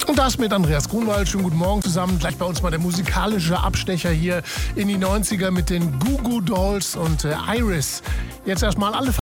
Und das mit Andreas Grunwald. Schönen guten Morgen zusammen. Gleich bei uns mal der musikalische Abstecher hier in die 90er mit den Goo Goo Dolls und Iris. Jetzt erstmal alle